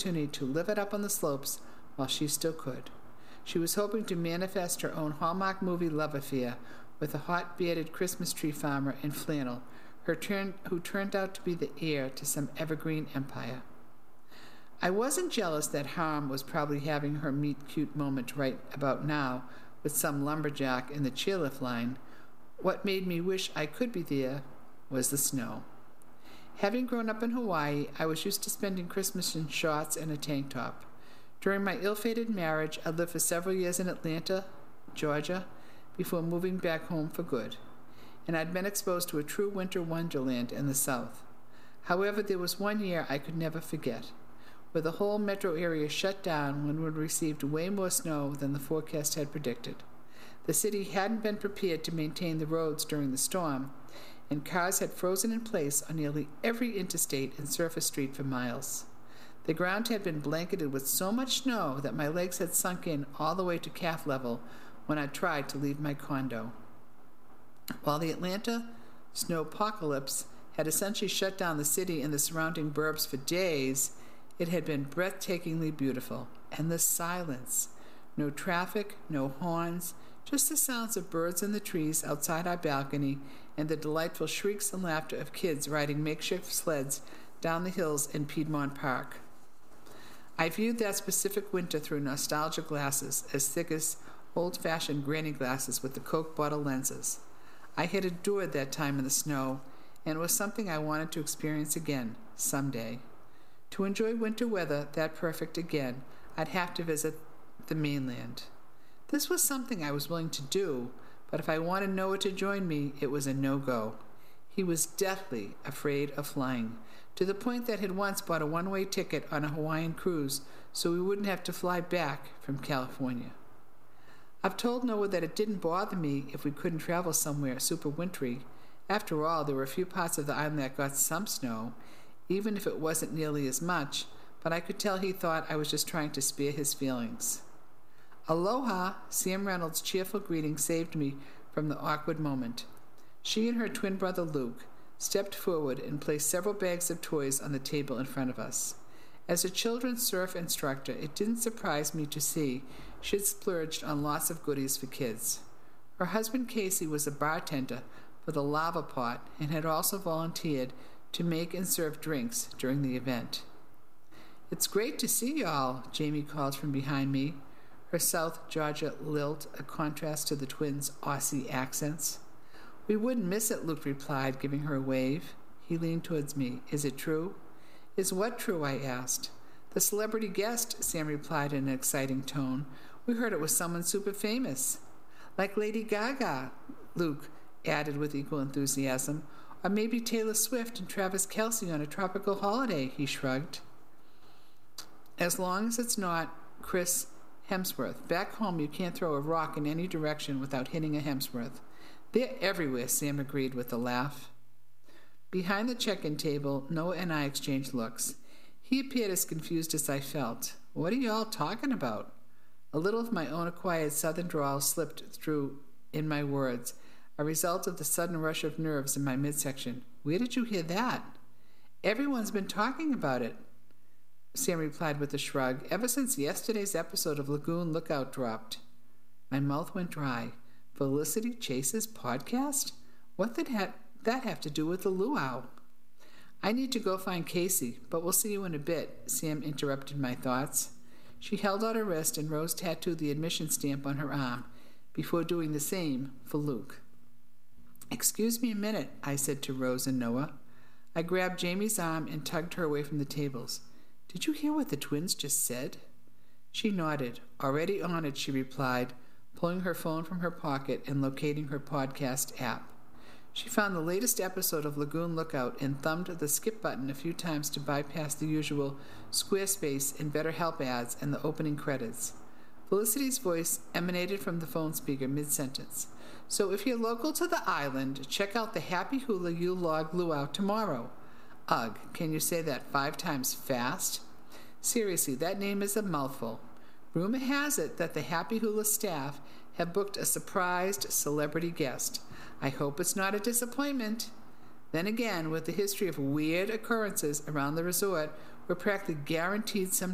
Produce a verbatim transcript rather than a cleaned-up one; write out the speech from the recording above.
opportunity to live it up on the slopes while she still could. She was hoping to manifest her own Hallmark movie love affair with a hot-bearded Christmas tree farmer in flannel, her turn, who turned out to be the heir to some evergreen empire. I wasn't jealous that Harm was probably having her meet-cute moment right about now with some lumberjack in the chairlift line. What made me wish I could be there was the snow. Having grown up in Hawaii, I was used to spending Christmas in shorts and a tank top. During my ill-fated marriage, I lived for several years in Atlanta, Georgia, before moving back home for good, and I'd been exposed to a true winter wonderland in the South. However, there was one year I could never forget, where the whole metro area shut down when we received way more snow than the forecast had predicted. The city hadn't been prepared to maintain the roads during the storm, and cars had frozen in place on nearly every interstate and surface street for miles. The ground had been blanketed with so much snow that my legs had sunk in all the way to calf level when I tried to leave my condo. While the Atlanta snowpocalypse had essentially shut down the city and the surrounding burbs for days, it had been breathtakingly beautiful. And the silence. No traffic, no horns, just the sounds of birds in the trees outside our balcony and the delightful shrieks and laughter of kids riding makeshift sleds down the hills in Piedmont Park. I viewed that specific winter through nostalgia glasses as thick as old-fashioned granny glasses with the Coke bottle lenses. I had adored that time in the snow, and it was something I wanted to experience again, someday. To enjoy winter weather that perfect again, I'd have to visit the mainland. This was something I was willing to do, but if I wanted Noah to join me, it was a no-go. He was deathly afraid of flying, to the point that he'd once bought a one-way ticket on a Hawaiian cruise so we wouldn't have to fly back from California. I've told Noah that it didn't bother me if we couldn't travel somewhere super wintry. After all, there were a few parts of the island that got some snow, even if it wasn't nearly as much, but I could tell he thought I was just trying to spare his feelings. Aloha! Sam Reynolds' cheerful greeting saved me from the awkward moment. She and her twin brother Luke stepped forward and placed several bags of toys on the table in front of us. As a children's surf instructor, it didn't surprise me to see she'd splurged on lots of goodies for kids. Her husband Casey was a bartender for the Lava Pot and had also volunteered to make and serve drinks during the event. "It's great to see y'all," Jamie called from behind me, her South Georgia lilt a contrast to the twins' Aussie accents. "We wouldn't miss it," Luke replied, giving her a wave. He leaned towards me. "Is it true?" "Is what true?" I asked. "The celebrity guest," Sam replied in an exciting tone. "We heard it was someone super famous." "Like Lady Gaga," Luke added with equal enthusiasm. "Or maybe Taylor Swift and Travis Kelce on a tropical holiday," he shrugged. "As long as it's not Chris Hemsworth. Back home you can't throw a rock in any direction without hitting a Hemsworth." "They're everywhere," Sam agreed with a laugh. Behind the check-in table, Noah and I exchanged looks. He appeared as confused as I felt. "What are you all talking about?" A little of my own acquired southern drawl slipped through in my words, a result of the sudden rush of nerves in my midsection. "Where did you hear that?" "Everyone's been talking about it," Sam replied with a shrug, "ever since yesterday's episode of Lagoon Lookout dropped." My mouth went dry. Felicity Chase's podcast? What did ha- that have to do with the luau? "I need to go find Casey, but we'll see you in a bit," Sam interrupted my thoughts. She held out her wrist and Rose tattooed the admission stamp on her arm, before doing the same for Luke. "Excuse me a minute," I said to Rose and Noah. I grabbed Jamie's arm and tugged her away from the tables. "Did you hear what the twins just said?" She nodded. "Already on it," she replied, pulling her phone from her pocket and locating her podcast app. She found the latest episode of Lagoon Lookout and thumbed the skip button a few times to bypass the usual Squarespace and BetterHelp ads and the opening credits. Felicity's voice emanated from the phone speaker mid-sentence. "So if you're local to the island, check out the Happy Hula Yule Log Luau tomorrow." Ugh, can you say that five times fast? Seriously, that name is a mouthful. Rumor has it that the Happy Hula staff have booked a surprised celebrity guest. I hope it's not a disappointment. Then again, with the history of weird occurrences around the resort, we're practically guaranteed some